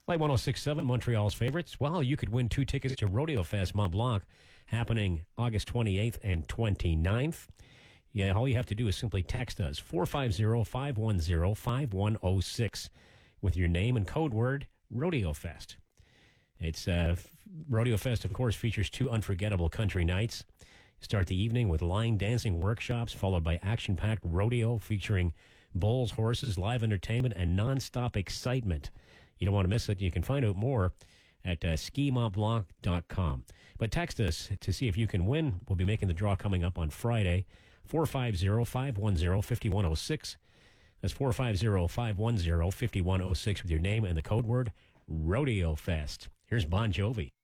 Like 106.7, Montreal's favorites. Well, you could win 2 tickets to Rodeo Fest Mont Blanc happening August 28th and 29th. Yeah, all you have to do is simply text us 450-510-5106 with your name and code word Rodeo Fest. It's Rodeo Fest, of course, features 2 unforgettable country nights. Start the evening with line dancing workshops, followed by action-packed rodeo featuring bulls, horses, live entertainment, and non-stop excitement. You don't want to miss it. You can find out more at skimontblanc.com. But text us to see if you can win. We'll be making the draw coming up on Friday, 450-510-5106. That's 450-510-5106 with your name and the code word Rodeo Fest. Here's Bon Jovi.